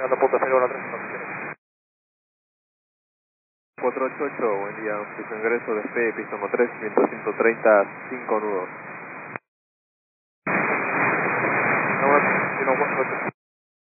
llegando a punto 013 condiciones. 488, buen día, piso ingreso, despegue, piso 3, viento 130, 5 nudos.